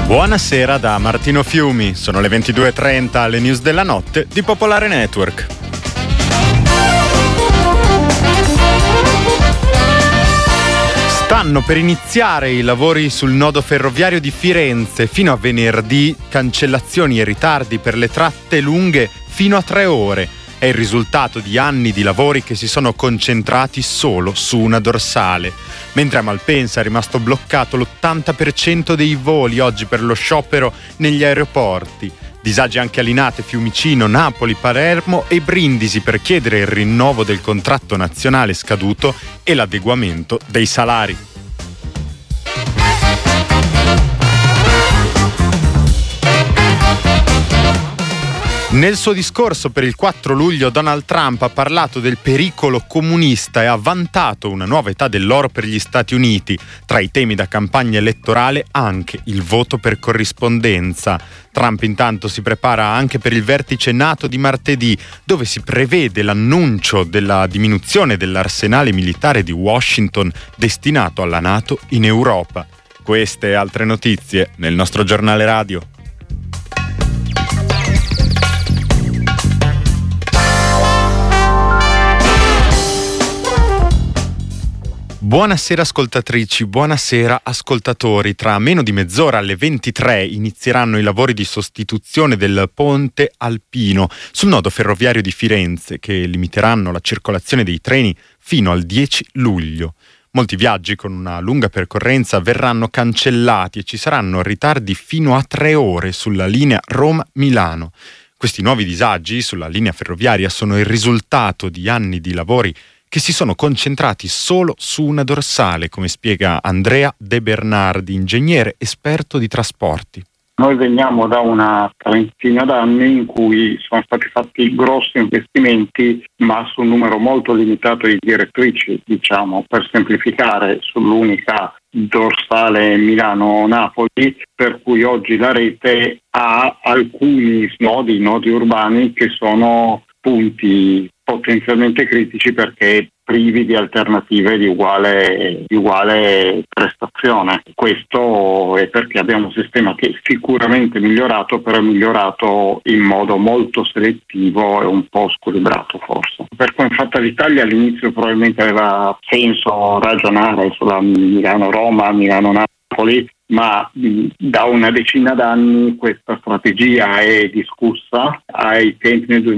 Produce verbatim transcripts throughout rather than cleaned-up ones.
Buonasera da Martino Fiumi, sono le ventidue e trenta, alle news della notte di Popolare Network. Stanno per iniziare i lavori sul nodo ferroviario di Firenze. Fino a venerdì, cancellazioni e ritardi per le tratte lunghe fino a tre ore. È il risultato di anni di lavori che si sono concentrati solo su una dorsale. Mentre a Malpensa è rimasto bloccato l'ottanta per cento dei voli oggi per lo sciopero negli aeroporti. Disagi anche a Linate, Fiumicino, Napoli, Palermo e Brindisi per chiedere il rinnovo del contratto nazionale scaduto e l'adeguamento dei salari. Nel suo discorso per il quattro luglio Donald Trump ha parlato del pericolo comunista e ha vantato una nuova età dell'oro per gli Stati Uniti. Tra i temi da campagna elettorale anche il voto per corrispondenza. Trump intanto si prepara anche per il vertice NATO di martedì, dove si prevede l'annuncio della diminuzione dell'arsenale militare di Washington destinato alla NATO in Europa. Queste e altre notizie nel nostro giornale radio. Buonasera ascoltatrici, buonasera ascoltatori. Tra meno di mezz'ora alle ventitré inizieranno i lavori di sostituzione del ponte alpino sul nodo ferroviario di Firenze che limiteranno la circolazione dei treni fino al dieci luglio. Molti viaggi con una lunga percorrenza verranno cancellati e ci saranno ritardi fino a tre ore sulla linea Roma-Milano. Questi nuovi disagi sulla linea ferroviaria sono il risultato di anni di lavori che si sono concentrati solo su una dorsale, come spiega Andrea De Bernardi, ingegnere esperto di trasporti. Noi veniamo da una trentina d'anni in cui sono stati fatti grossi investimenti, ma su un numero molto limitato di direttrici, diciamo, per semplificare, sull'unica dorsale Milano-Napoli, per cui oggi la rete ha alcuni snodi, nodi urbani, che sono punti potenzialmente critici perché privi di alternative di uguale, di uguale prestazione. Questo è perché abbiamo un sistema che è sicuramente migliorato, però è migliorato in modo molto selettivo e un po' squilibrato forse. Per come è fatta l'Italia all'inizio probabilmente aveva senso ragionare sulla Milano-Roma, Milano-Napoli, ma da una decina d'anni questa strategia è discussa. Ai tempi del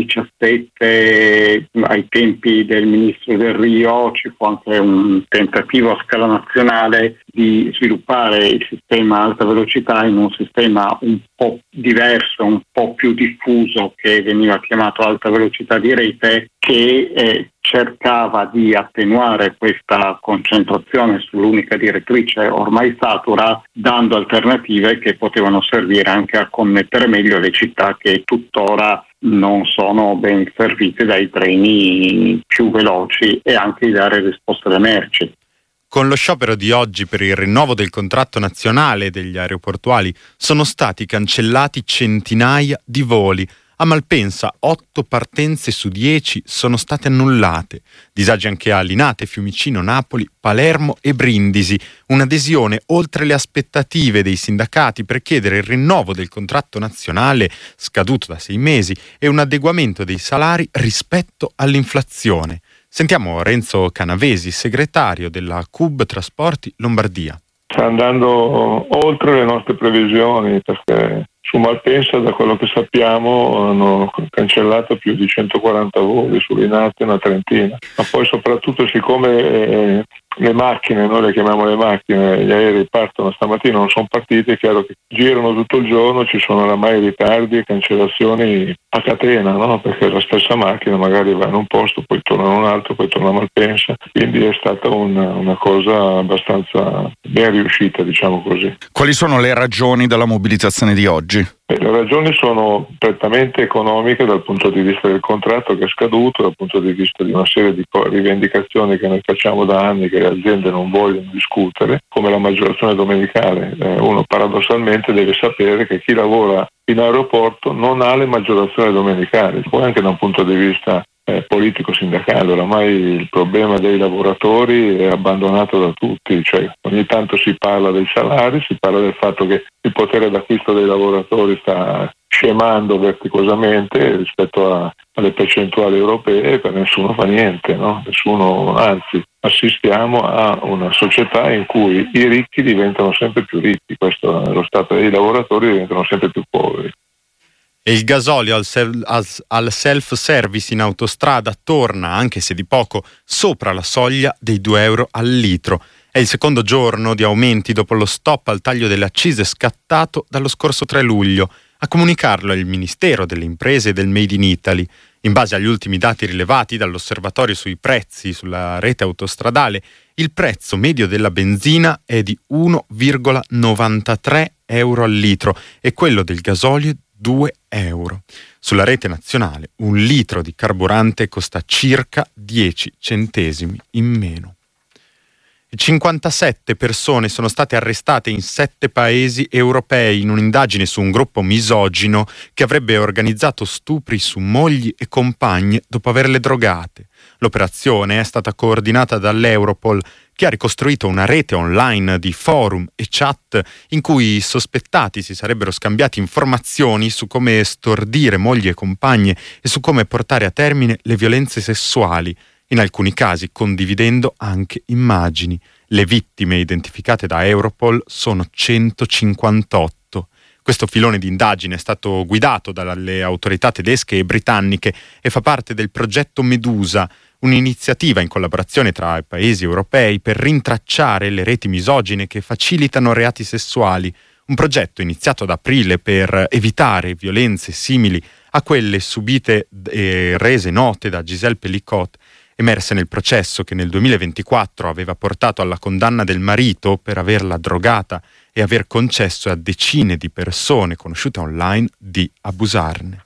duemiladiciassette, ai tempi del ministro Del Rio, ci fu anche un tentativo a scala nazionale di sviluppare il sistema alta velocità in un sistema un po' diverso, un po' più diffuso, che veniva chiamato alta velocità di rete, che eh, cercava di attenuare questa concentrazione sull'unica direttrice ormai satura, dando alternative che potevano servire anche a connettere meglio le città che tuttora non sono ben servite dai treni più veloci e anche di dare risposte alle merci. Con lo sciopero di oggi per il rinnovo del contratto nazionale degli aeroportuali sono stati cancellati centinaia di voli. A Malpensa otto partenze su dieci sono state annullate. Disagi anche a Linate, Fiumicino, Napoli, Palermo e Brindisi. Un'adesione oltre le aspettative dei sindacati per chiedere il rinnovo del contratto nazionale scaduto da sei mesi e un adeguamento dei salari rispetto all'inflazione. Sentiamo Renzo Canavesi, segretario della C U B Trasporti Lombardia. Sta andando oltre le nostre previsioni, perché su Malpensa, da quello che sappiamo, hanno cancellato più di centoquaranta voli, su Linate una trentina. Ma poi soprattutto, siccome eh, le macchine, noi le chiamiamo le macchine, gli aerei partono stamattina, non sono partiti, è chiaro che girano tutto il giorno, ci sono oramai ritardi e cancellazioni a catena, no? Perché la stessa macchina magari va in un posto, poi torna in un altro, poi torna a Malpensa, quindi è stata una, una cosa abbastanza ben riuscita, diciamo così. Quali sono le ragioni della mobilitazione di oggi? Le ragioni sono prettamente economiche dal punto di vista del contratto che è scaduto, dal punto di vista di una serie di rivendicazioni che noi facciamo da anni che le aziende non vogliono discutere, come la maggiorazione domenicale. Eh, uno paradossalmente deve sapere che chi lavora in aeroporto non ha le maggiorazioni domenicali. Poi anche da un punto di vista eh, politico-sindacale. Oramai il problema dei lavoratori è abbandonato da tutti, cioè ogni tanto si parla dei salari, si parla del fatto che il potere d'acquisto dei lavoratori sta scemando verticosamente rispetto a, alle percentuali europee, per nessuno fa niente, no? Nessuno, anzi assistiamo a una società in cui i ricchi diventano sempre più ricchi, questo è lo stato, dei lavoratori diventano sempre più poveri. E il gasolio al, sel- al self-service in autostrada torna, anche se di poco, sopra la soglia dei due euro al litro. È il secondo giorno di aumenti dopo lo stop al taglio delle accise scattato dallo scorso tre luglio. A comunicarlo è il Ministero delle Imprese e del Made in Italy. In base agli ultimi dati rilevati dall'osservatorio sui prezzi sulla rete autostradale, il prezzo medio della benzina è di uno virgola novantatré euro al litro e quello del gasolio due euro. Sulla rete nazionale un litro di carburante costa circa dieci centesimi in meno. cinquantasette persone sono state arrestate in sette paesi europei in un'indagine su un gruppo misogino che avrebbe organizzato stupri su mogli e compagne dopo averle drogate. L'operazione è stata coordinata dall'Europol, che ha ricostruito una rete online di forum e chat in cui i sospettati si sarebbero scambiati informazioni su come stordire mogli e compagne e su come portare a termine le violenze sessuali, in alcuni casi condividendo anche immagini. Le vittime identificate da Europol sono centocinquantotto. Questo filone di indagine è stato guidato dalle autorità tedesche e britanniche e fa parte del progetto Medusa, un'iniziativa in collaborazione tra i paesi europei per rintracciare le reti misogine che facilitano reati sessuali. Un progetto iniziato ad aprile per evitare violenze simili a quelle subite e rese note da Gisèle Pelicot, emerse nel processo che nel duemilaventiquattro aveva portato alla condanna del marito per averla drogata e aver concesso a decine di persone conosciute online di abusarne.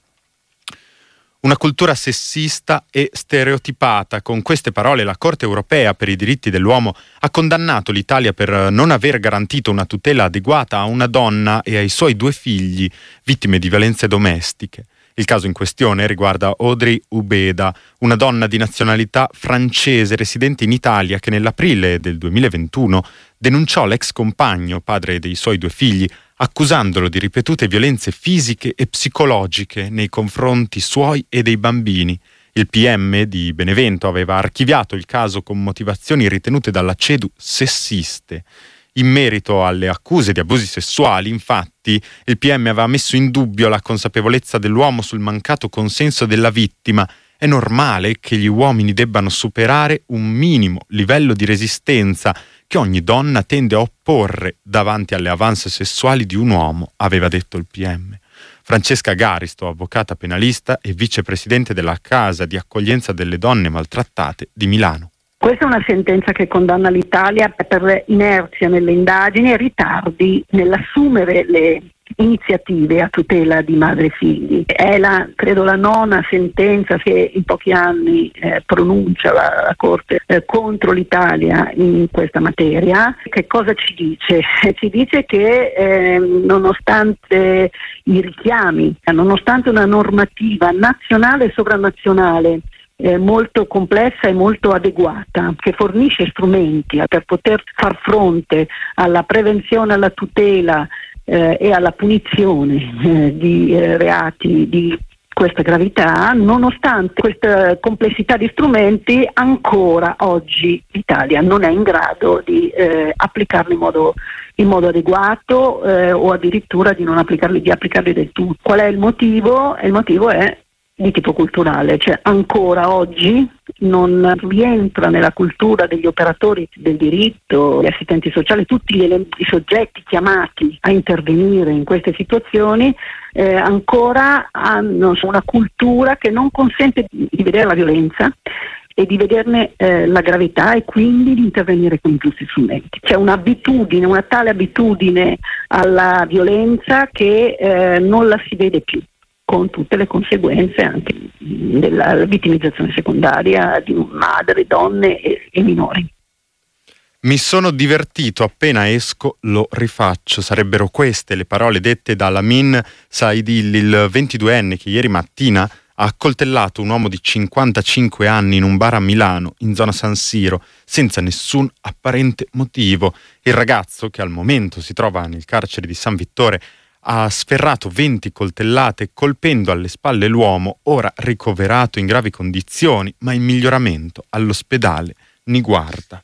Una cultura sessista e stereotipata. Con queste parole la Corte europea per i diritti dell'uomo ha condannato l'Italia per non aver garantito una tutela adeguata a una donna e ai suoi due figli, vittime di violenze domestiche. Il caso in questione riguarda Audrey Ubeda, una donna di nazionalità francese residente in Italia che nell'aprile del duemilaventuno denunciò l'ex compagno, padre dei suoi due figli, accusandolo di ripetute violenze fisiche e psicologiche nei confronti suoi e dei bambini. Il P M di Benevento aveva archiviato il caso con motivazioni ritenute dalla CEDU sessiste. In merito alle accuse di abusi sessuali, infatti, il P M aveva messo in dubbio la consapevolezza dell'uomo sul mancato consenso della vittima. È normale che gli uomini debbano superare un minimo livello di resistenza che ogni donna tende a opporre davanti alle avance sessuali di un uomo, aveva detto il P M. Francesca Garisto, avvocata penalista e vicepresidente della Casa di Accoglienza delle Donne Maltrattate di Milano. Questa è una sentenza che condanna l'Italia per inerzia nelle indagini e ritardi nell'assumere le iniziative a tutela di madri e figli. È la, credo, la nona sentenza che in pochi anni eh, pronuncia la, la Corte eh, contro l'Italia in questa materia. Che cosa ci dice? Ci dice che eh, nonostante i richiami, nonostante una normativa nazionale e sovranazionale Eh, molto complessa e molto adeguata, che fornisce strumenti per poter far fronte alla prevenzione, alla tutela eh, e alla punizione eh, di eh, reati di questa gravità, nonostante questa complessità di strumenti, ancora oggi l'Italia non è in grado di eh, applicarli in modo, in modo adeguato eh, o addirittura di non applicarli, di applicarli del tutto. Qual è il motivo? Il motivo è di tipo culturale, cioè ancora oggi non rientra nella cultura degli operatori del diritto, gli assistenti sociali, tutti gli, i soggetti chiamati a intervenire in queste situazioni, eh, ancora hanno una cultura che non consente di, di vedere la violenza e di vederne eh, la gravità e quindi di intervenire con i giusti strumenti. C'è un'abitudine, una tale abitudine alla violenza che eh, non la si vede più, con tutte le conseguenze anche della vittimizzazione secondaria di madri, donne e, e minori. Mi sono divertito, appena esco lo rifaccio. Sarebbero queste le parole dette da Lamin Saidilli, il ventiduenne che ieri mattina ha accoltellato un uomo di cinquantacinque anni in un bar a Milano, in zona San Siro, senza nessun apparente motivo. Il ragazzo, che al momento si trova nel carcere di San Vittore, ha sferrato venti coltellate, colpendo alle spalle l'uomo, ora ricoverato in gravi condizioni, ma in miglioramento all'ospedale Niguarda.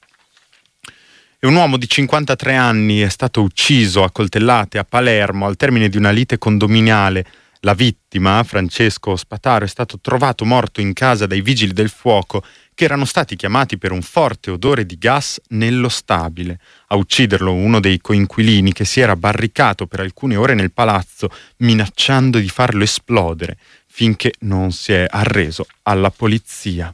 E un uomo di cinquantatré anni è stato ucciso a coltellate a Palermo al termine di una lite condominiale. La vittima, Francesco Spataro, è stato trovato morto in casa dai vigili del fuoco, che erano stati chiamati per un forte odore di gas nello stabile. A ucciderlo uno dei coinquilini, che si era barricato per alcune ore nel palazzo, minacciando di farlo esplodere, finché non si è arreso alla polizia.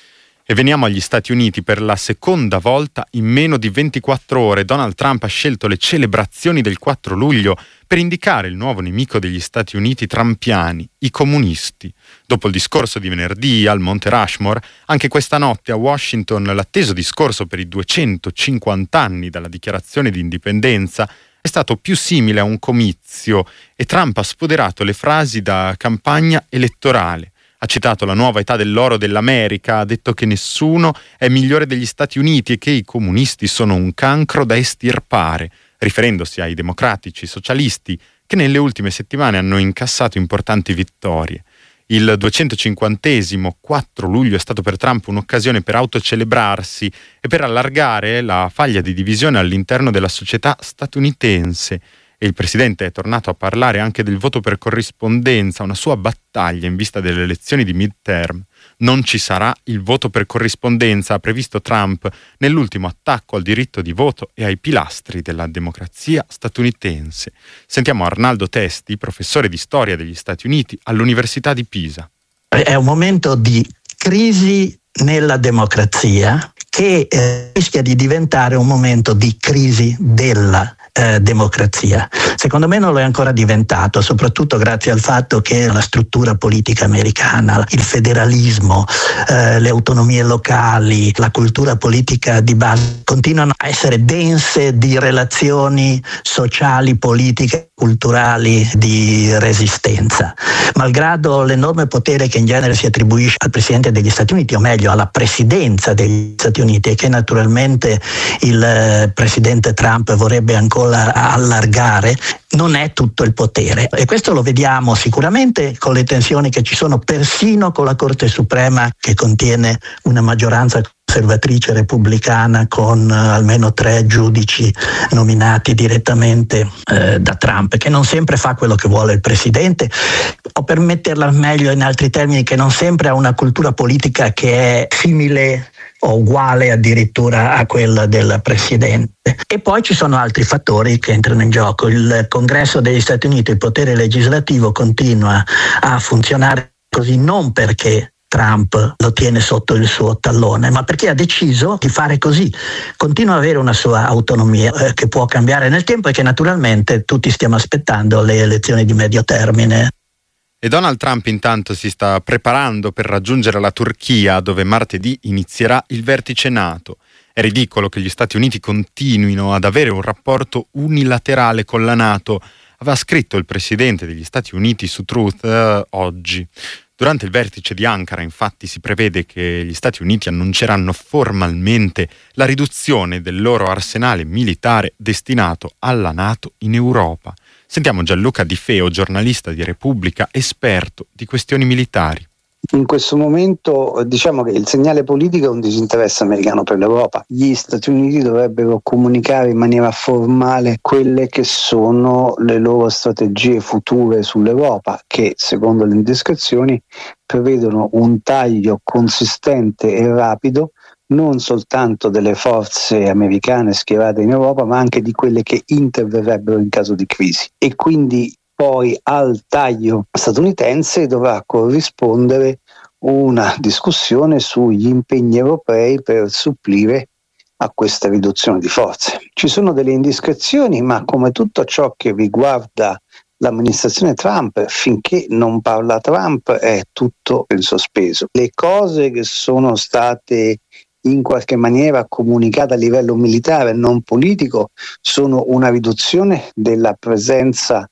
E veniamo agli Stati Uniti. Per la seconda volta in meno di ventiquattro ore Donald Trump ha scelto le celebrazioni del quattro luglio per indicare il nuovo nemico degli Stati Uniti trampiani, i comunisti. Dopo il discorso di venerdì al Monte Rushmore, anche questa notte a Washington l'atteso discorso per i duecentocinquanta anni dalla dichiarazione di indipendenza è stato più simile a un comizio e Trump ha sfoderato le frasi da campagna elettorale. Ha citato la nuova età dell'oro dell'America, ha detto che nessuno è migliore degli Stati Uniti e che i comunisti sono un cancro da estirpare, riferendosi ai democratici socialisti che nelle ultime settimane hanno incassato importanti vittorie. Il duecentocinquantesimo quattro luglio è stato per Trump un'occasione per autocelebrarsi e per allargare la faglia di divisione all'interno della società statunitense. E il presidente è tornato a parlare anche del voto per corrispondenza, una sua battaglia in vista delle elezioni di midterm. Non ci sarà il voto per corrispondenza, ha previsto Trump nell'ultimo attacco al diritto di voto e ai pilastri della democrazia statunitense. Sentiamo Arnaldo Testi, professore di storia degli Stati Uniti all'Università di Pisa. È un momento di crisi nella democrazia che eh, rischia di diventare un momento di crisi della Eh, democrazia. Secondo me non lo è ancora diventato, soprattutto grazie al fatto che la struttura politica americana, il federalismo, eh, le autonomie locali, la cultura politica di base continuano a essere dense di relazioni sociali, politiche, culturali di resistenza. Malgrado l'enorme potere che in genere si attribuisce al Presidente degli Stati Uniti, o meglio alla Presidenza degli Stati Uniti, e che naturalmente il eh, Presidente Trump vorrebbe ancora allargare, non è tutto il potere. E questo lo vediamo sicuramente con le tensioni che ci sono persino con la Corte Suprema, che contiene una maggioranza conservatrice repubblicana con uh, almeno tre giudici nominati direttamente uh, da Trump, che non sempre fa quello che vuole il presidente, o per metterla meglio in altri termini, che non sempre ha una cultura politica che è simile o uguale addirittura a quella del presidente. E poi ci sono altri fattori che entrano in gioco. Il Congresso degli Stati Uniti, il potere legislativo, continua a funzionare così non perché Trump lo tiene sotto il suo tallone, ma perché ha deciso di fare così. Continua ad avere una sua autonomia eh, che può cambiare nel tempo e che naturalmente tutti stiamo aspettando le elezioni di medio termine. E Donald Trump intanto si sta preparando per raggiungere la Turchia, dove martedì inizierà il vertice NATO. È ridicolo che gli Stati Uniti continuino ad avere un rapporto unilaterale con la NATO, aveva scritto il presidente degli Stati Uniti su Truth eh, oggi. Durante il vertice di Ankara, infatti, si prevede che gli Stati Uniti annunceranno formalmente la riduzione del loro arsenale militare destinato alla NATO in Europa. Sentiamo Gianluca Di Feo, giornalista di Repubblica, esperto di questioni militari. In questo momento diciamo che il segnale politico è un disinteresse americano per l'Europa. Gli Stati Uniti dovrebbero comunicare in maniera formale quelle che sono le loro strategie future sull'Europa, che secondo le indiscrezioni prevedono un taglio consistente e rapido non soltanto delle forze americane schierate in Europa, ma anche di quelle che interverrebbero in caso di crisi. E quindi poi al taglio statunitense dovrà corrispondere una discussione sugli impegni europei per supplire a questa riduzione di forze. Ci sono delle indiscrezioni, ma come tutto ciò che riguarda l'amministrazione Trump, finché non parla Trump è tutto in sospeso. Le cose che sono state in qualche maniera comunicate a livello militare, non politico, sono una riduzione della presenza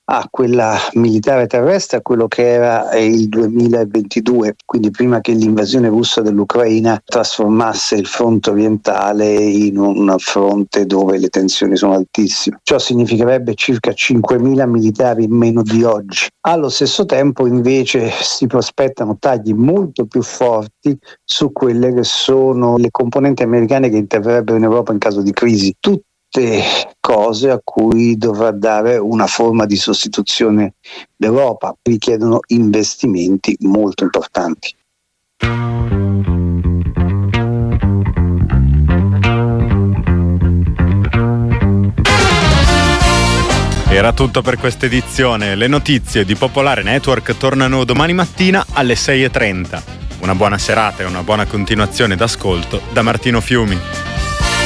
a quella militare terrestre, a quello che era il duemilaventidue, quindi prima che l'invasione russa dell'Ucraina trasformasse il fronte orientale in un fronte dove le tensioni sono altissime. Ciò significherebbe circa cinquemila militari in meno di oggi. Allo stesso tempo invece si prospettano tagli molto più forti su quelle che sono le componenti americane che interverrebbero in Europa in caso di crisi. Tutte cose a cui dovrà dare una forma di sostituzione l'Europa, richiedono investimenti molto importanti. Era tutto per questa edizione. Le notizie di Popolare Network tornano domani mattina alle sei e trenta. Una buona serata e una buona continuazione d'ascolto da Martino Fiumi.